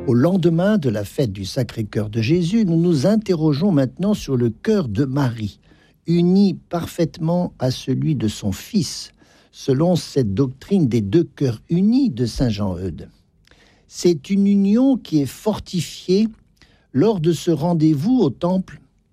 Au lendemain de la fête du Sacré-Cœur de Jésus, nous nous interrogeons maintenant sur le cœur de Marie, uni parfaitement à celui de son Fils, selon cette doctrine des deux cœurs unis de saint Jean-Eudes. C'est une union qui est fortifiée lors de ce rendez-vous au temple